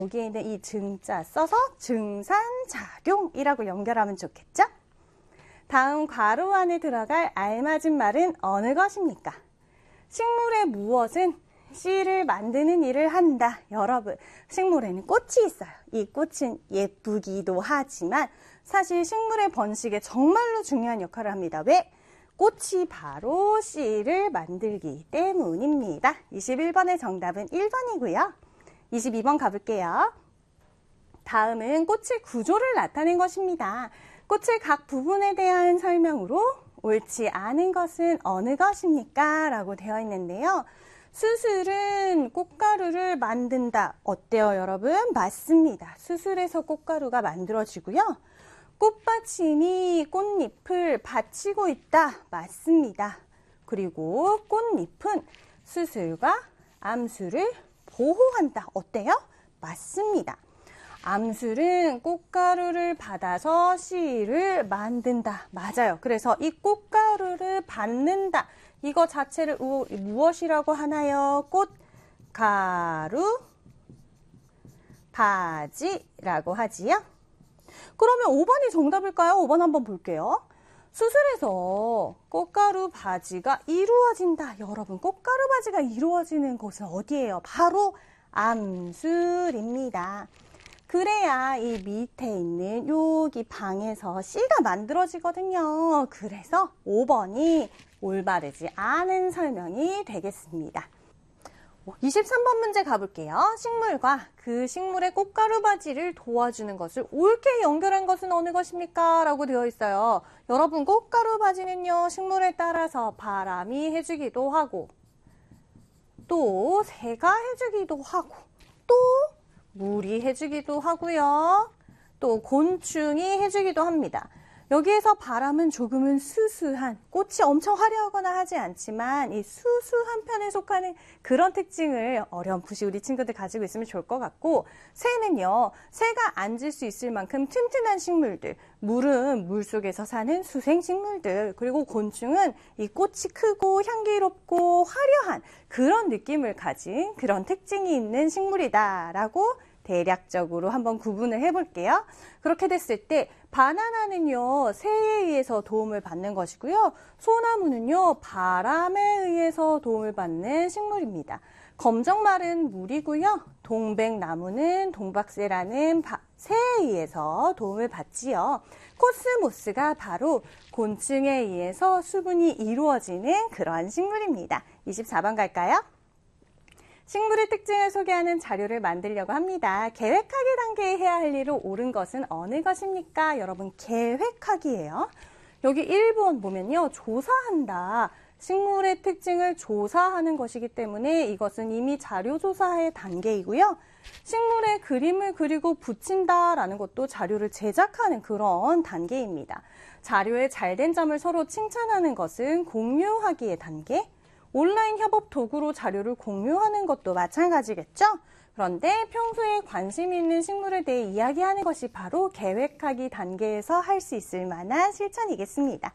여기에 있는 이 증자 써서 증산작용이라고 연결하면 좋겠죠? 다음 괄호 안에 들어갈 알맞은 말은 어느 것입니까? 식물의 무엇은 씨를 만드는 일을 한다. 여러분, 식물에는 꽃이 있어요. 이 꽃은 예쁘기도 하지만 사실 식물의 번식에 정말로 중요한 역할을 합니다. 왜? 꽃이 바로 씨를 만들기 때문입니다. 21번의 정답은 1번이고요. 22번 가볼게요. 다음은 꽃의 구조를 나타낸 것입니다. 꽃의 각 부분에 대한 설명으로 옳지 않은 것은 어느 것입니까? 라고 되어 있는데요. 수술은 꽃가루를 만든다. 어때요, 여러분? 맞습니다. 수술에서 꽃가루가 만들어지고요. 꽃받침이 꽃잎을 받치고 있다. 맞습니다. 그리고 꽃잎은 수술과 암술을 보호한다. 어때요? 맞습니다. 암술은 꽃가루를 받아서 씨를 만든다. 맞아요. 그래서 이 꽃가루를 받는다. 이거 자체를 무엇이라고 하나요? 꽃가루 바지라고 하지요. 그러면 5번이 정답일까요? 5번 한번 볼게요. 수술에서 꽃가루 바지가 이루어진다. 여러분, 꽃가루 바지가 이루어지는 곳은 어디예요? 바로 암술입니다. 그래야 이 밑에 있는 여기 방에서 씨가 만들어지거든요. 그래서 5번이 올바르지 않은 설명이 되겠습니다. 23번 문제 가볼게요. 식물과 그 식물의 꽃가루 바지를 도와주는 것을 옳게 연결한 것은 어느 것입니까? 라고 되어 있어요. 여러분, 꽃가루 바지는요, 식물에 따라서 바람이 해주기도 하고, 또 새가 해주기도 하고, 또 물이 해주기도 하고요. 또 곤충이 해주기도 합니다. 여기에서 바람은 조금은 수수한, 꽃이 엄청 화려하거나 하지 않지만 이 수수한 편에 속하는 그런 특징을 어렴풋이 우리 친구들 가지고 있으면 좋을 것 같고, 새는요, 새가 앉을 수 있을 만큼 튼튼한 식물들, 물은 물속에서 사는 수생식물들, 그리고 곤충은 이 꽃이 크고 향기롭고 화려한 그런 느낌을 가진 그런 특징이 있는 식물이다라고 대략적으로 한번 구분을 해볼게요. 그렇게 됐을 때 바나나는요, 새에 의해서 도움을 받는 것이고요. 소나무는요, 바람에 의해서 도움을 받는 식물입니다. 검정말은 물이고요. 동백나무는 동박새라는 새에 의해서 도움을 받지요. 코스모스가 바로 곤충에 의해서 수분이 이루어지는 그러한 식물입니다. 24번 갈까요? 식물의 특징을 소개하는 자료를 만들려고 합니다. 계획하기 단계에 해야 할 일로 옳은 것은 어느 것입니까? 여러분, 계획하기예요. 여기 1번 보면요, 조사한다. 식물의 특징을 조사하는 것이기 때문에 이것은 이미 자료 조사의 단계이고요. 식물의 그림을 그리고 붙인다라는 것도 자료를 제작하는 그런 단계입니다. 자료의 잘된 점을 서로 칭찬하는 것은 공유하기의 단계. 온라인 협업 도구로 자료를 공유하는 것도 마찬가지겠죠? 그런데 평소에 관심 있는 식물에 대해 이야기하는 것이 바로 계획하기 단계에서 할 수 있을 만한 실천이겠습니다.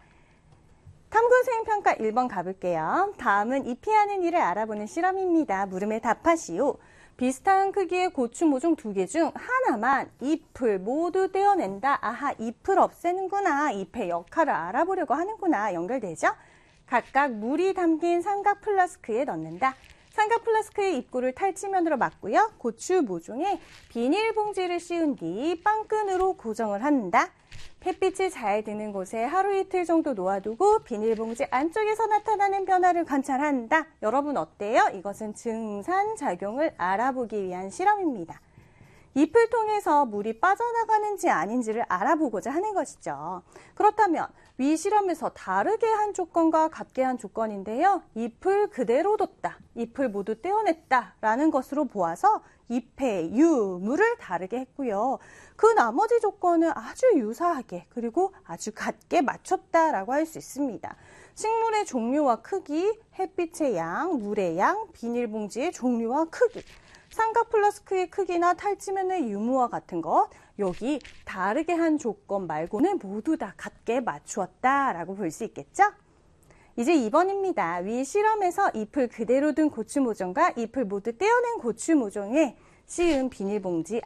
탐구수행평가 1번 가볼게요. 다음은 잎이 하는 일을 알아보는 실험입니다. 물음에 답하시오. 비슷한 크기의 고추 모종 2개 중 하나만 잎을 모두 떼어낸다. 아하, 잎을 없애는구나. 잎의 역할을 알아보려고 하는구나. 연결되죠? 각각 물이 담긴 삼각 플라스크에 넣는다. 삼각 플라스크의 입구를 탈취면으로 막고요. 고추 모종에 비닐봉지를 씌운 뒤 빵끈으로 고정을 한다. 햇빛이 잘 드는 곳에 하루 이틀 정도 놓아두고 비닐봉지 안쪽에서 나타나는 변화를 관찰한다. 여러분 어때요? 이것은 증산작용을 알아보기 위한 실험입니다. 잎을 통해서 물이 빠져나가는지 아닌지를 알아보고자 하는 것이죠. 그렇다면 위 실험에서 다르게 한 조건과 같게 한 조건인데요. 잎을 그대로 뒀다, 잎을 모두 떼어냈다 라는 것으로 보아서 잎의 유무를 다르게 했고요. 그 나머지 조건은 아주 유사하게 그리고 아주 같게 맞췄다라고 할 수 있습니다. 식물의 종류와 크기, 햇빛의 양, 물의 양, 비닐봉지의 종류와 크기, 삼각 플라스크의 크기나 탈취면의 유무와 같은 것, 여기 다르게 한 조건 말고는 모두 다 같게 맞추었다라고 볼 수 있겠죠? 이제 2번입니다. 위 실험에서 잎을 그대로 둔 고추 모종과 잎을 모두 떼어낸 고추 모종의 C은 비닐봉지